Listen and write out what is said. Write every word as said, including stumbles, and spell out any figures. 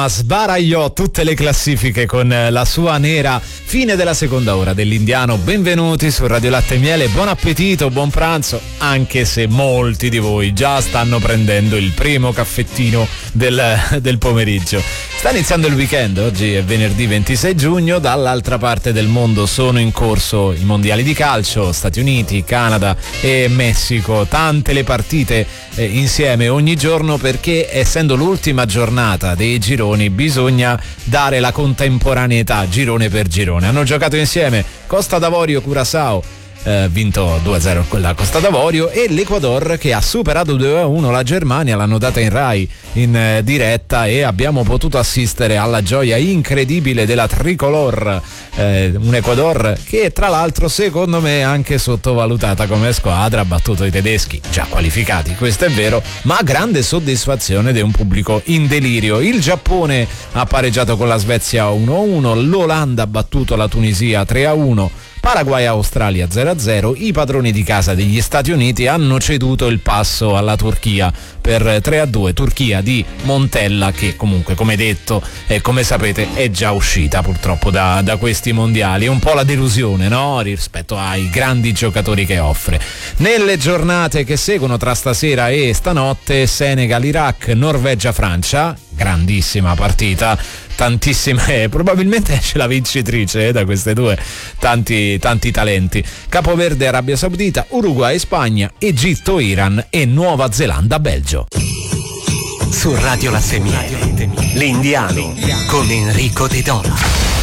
Sbaragliò tutte le classifiche con la sua nera fine della seconda ora dell'Indiano. Benvenuti su Radio Latte e Miele, buon appetito, buon pranzo, anche se molti di voi già stanno prendendo il primo caffettino del, del pomeriggio. Sta iniziando il weekend, oggi è venerdì ventisei giugno, dall'altra parte del mondo sono in corso i mondiali di calcio, Stati Uniti, Canada e Messico, tante le partite eh, insieme ogni giorno, perché essendo l'ultima giornata dei gironi bisogna dare la contemporaneità girone per girone. Hanno giocato insieme Costa d'Avorio, Curaçao, eh, vinto due a zero la Costa d'Avorio, e l'Ecuador che ha superato due a uno la Germania. L'hanno data in Rai in eh, diretta e abbiamo potuto assistere alla gioia incredibile della tricolor, eh, un Ecuador che tra l'altro secondo me è anche sottovalutata come squadra, ha battuto i tedeschi già qualificati, questo è vero, ma grande soddisfazione di un pubblico in delirio. Il Giappone ha pareggiato con la Svezia uno a uno, l'Olanda ha battuto la Tunisia tre a uno, Paraguay e Australia zero a zero, i padroni di casa degli Stati Uniti hanno ceduto il passo alla Turchia per tre a due, Turchia di Montella che comunque, come detto e come sapete, è già uscita purtroppo da, da questi mondiali. È un po' la delusione, no? Rispetto ai grandi giocatori che offre. Nelle giornate che seguono tra stasera e stanotte, Senegal, Iraq, Norvegia, Francia, grandissima partita, tantissime, probabilmente esce la vincitrice eh, da queste due, tanti tanti talenti. Capoverde, Arabia Saudita, Uruguay, Spagna, Egitto, Iran e Nuova Zelanda, Belgio. Su Radio Latte e Miele, l'Indiano con Enrico De Dona.